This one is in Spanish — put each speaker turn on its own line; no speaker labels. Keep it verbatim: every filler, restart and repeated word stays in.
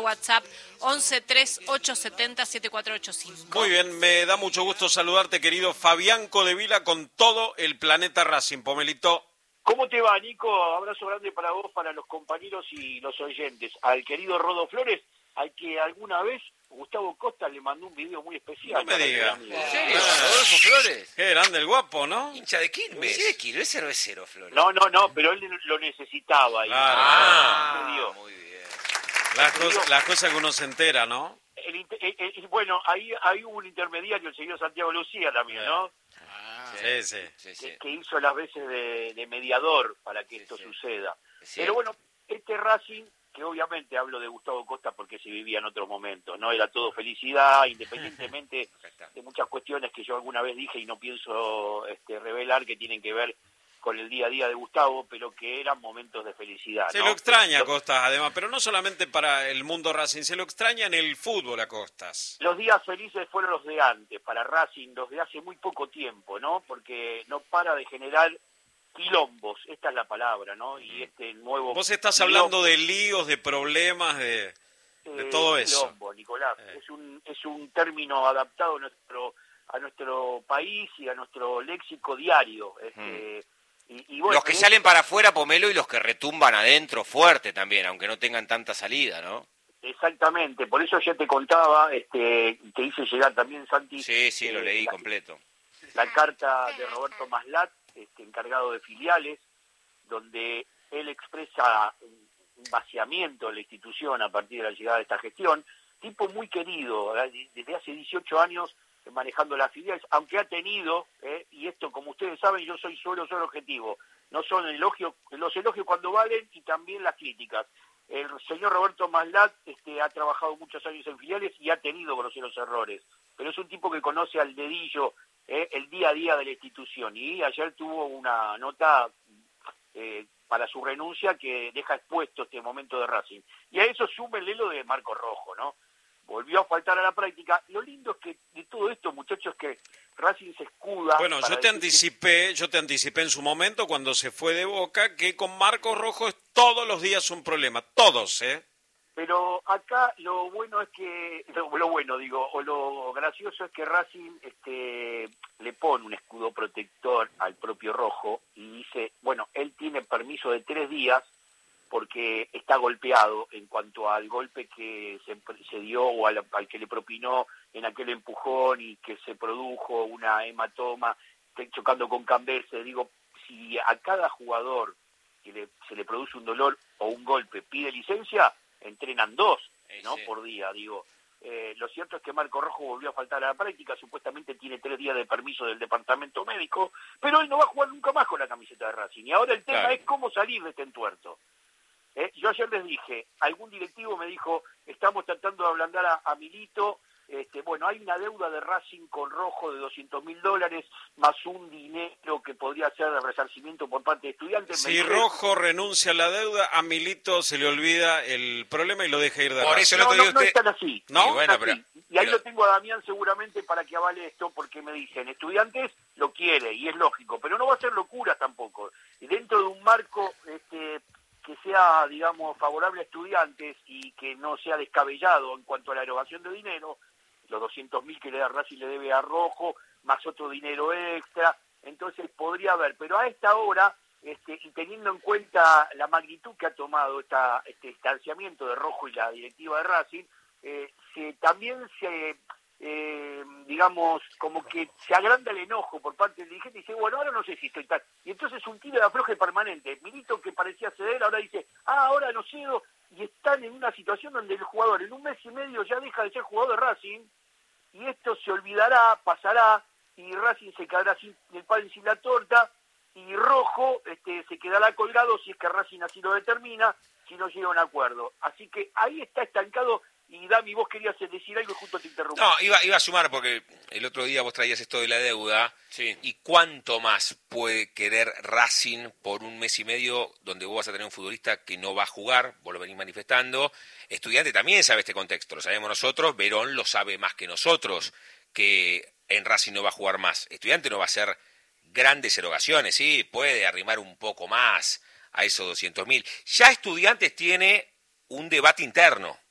nuestro WhatsApp once treinta y ocho setenta setenta y cuatro ochenta y cinco.
Muy bien, me da mucho gusto saludarte, querido Fabián Codevila, con todo el planeta Racing. Pomelito.
¿Cómo te va, Nico? Abrazo grande para vos, para los compañeros y los oyentes. Al querido Rodo Flores, al que alguna vez Gustavo Costa le mandó un video muy especial.
No me digas.
¿En serio? ¿Rodolfo Flores?
Qué grande el guapo, ¿no?
Hincha de Quilmes. Sí, de Quilmes, es cervecero, Flores.
No, no, no, pero él lo necesitaba.
Claro.
Ah,
Me dio.
muy bien.
Las cosas la cosa que uno se entera, ¿no?
El, el, el, bueno, ahí, ahí hubo un intermediario, el señor Santiago Lucía también, ¿no?
Ah,
sí, sí.
sí, sí.
Que, que hizo las veces de, de mediador para que
Sí,
esto
sí.
suceda.
Es
Pero
cierto.
bueno, este Racing, que obviamente hablo de Gustavo Costa porque se vivía en otros momentos, ¿no? Era todo felicidad, independientemente
Acá está.
de muchas cuestiones que yo alguna vez dije y no pienso este, revelar, que tienen que ver con el día a día de Gustavo, pero que eran momentos de felicidad,
Se
¿no?
lo extraña a Costas, además, pero no solamente para el mundo Racing, se lo extraña en el fútbol a Costas.
Los días felices fueron los de antes, para Racing, los de hace muy poco tiempo, ¿no? Porque no para de generar quilombos, esta es la palabra, ¿no? Y este nuevo...
Vos estás
quilombo,
hablando de líos, de problemas, de, de
eh,
todo eso.
quilombo, Nicolás,
Eh.
es un es un término adaptado a nuestro a nuestro país y a nuestro léxico diario. Este, y, y bueno,
Los que
es-
salen para afuera, Pomelo, y los que retumban adentro fuerte también, aunque no tengan tanta salida, ¿no?
Exactamente, por eso ya te contaba, este, te hice llegar también, Santi,
Sí, sí, lo
eh,
leí
la-
completo.
la carta de Roberto Maslat, este, encargado de filiales, donde él expresa un un vaciamiento de la institución a partir de la llegada de esta gestión, tipo muy querido, ¿eh? Desde hace dieciocho años eh, manejando las filiales, aunque ha tenido, eh, y esto como ustedes saben, yo soy solo, solo objetivo, no son elogios, los elogios cuando valen y también las críticas. El señor Roberto Maslat este, ha trabajado muchos años en filiales y ha tenido groseros errores, pero es un tipo que conoce al dedillo eh, el día a día de la institución, y ayer tuvo una nota eh, para su renuncia que deja expuesto este momento de Racing. Y a eso súmenle lo de Marco Rojo, ¿no? Volvió a faltar a la práctica. Lo lindo es que de todo esto, muchachos, que Racing se escuda...
Bueno,
para
yo te
decir que-
anticipé, yo te anticipé en su momento cuando se fue de Boca que con Marcos Rojo es todos los días un problema, todos, ¿eh?
Pero acá lo bueno es que, lo, lo bueno digo, o lo gracioso es que Racing este, le pone un escudo protector al propio Rojo y dice, bueno, él tiene permiso de tres días porque está golpeado en cuanto al golpe que se, se dio o al, al que le propinó en aquel empujón y que se produjo una hematoma chocando con Cambese. Digo, si a cada jugador que le, se le produce un dolor o un golpe pide licencia, entrenan dos, ¿no?
Sí.
Por día, digo. Eh, lo cierto es que Marco Rojo volvió a faltar a la práctica, supuestamente tiene tres días de permiso del departamento médico, pero él no va a jugar nunca más con la camiseta de Racing. Y ahora el tema
Claro.
es cómo salir de este entuerto. Eh, yo ayer les dije, algún directivo me dijo, estamos tratando de ablandar a, a Milito, este, bueno, hay una deuda de Racing con Rojo de doscientos mil dólares, más un dinero que podría ser de resarcimiento por parte de estudiantes. Me
Si
dice,
Rojo renuncia a la deuda, a Milito se le olvida el problema y lo deja ir de
Por
Racing.
eso el
no,
otro
no,
día
no
usted-
es tan así.
¿No?
Y bueno,
Así.
pero-
y ahí
pero-
lo tengo a Damián seguramente para que avale esto, porque me dicen, estudiantes lo quiere, y es lógico, pero no va a ser locura tampoco. Y dentro de un marco este, que sea, digamos, favorable a estudiantes y que no sea descabellado en cuanto a la erogación de dinero, los doscientos mil que le da Racing le debe a Rojo, más otro dinero extra, entonces podría haber, pero a esta hora, este, y teniendo en cuenta la magnitud que ha tomado esta, este distanciamiento de Rojo y la directiva de Racing, eh, se, también se, eh, digamos, como que se agranda el enojo por parte del dirigente y dice, bueno, ahora no sé si estoy tal. Y entonces un tiro de afloje permanente. Milito, que parecía ceder, ahora dice, ah, ahora no cedo, y están en una situación donde el jugador en un mes y medio ya deja de ser jugador de Racing, y esto se olvidará, pasará, y Racing se quedará sin el pan y sin la torta, y Rojo este, se quedará colgado si es que Racing así lo determina, si no llega a un acuerdo. Así que ahí está estancado, y Dami, vos querías decir algo y justo te interrumpí.
No, iba, iba a sumar porque el otro día vos traías esto de la deuda.
Sí.
¿Y cuánto más puede querer Racing por un mes y medio donde vos vas a tener un futbolista que no va a jugar? Vos lo venís manifestando. Estudiante también sabe este contexto, lo sabemos nosotros. Verón lo sabe más que nosotros, que en Racing no va a jugar más. Estudiante no va a hacer grandes erogaciones, sí, puede arrimar un poco más a esos doscientos mil. Ya Estudiantes tiene un debate interno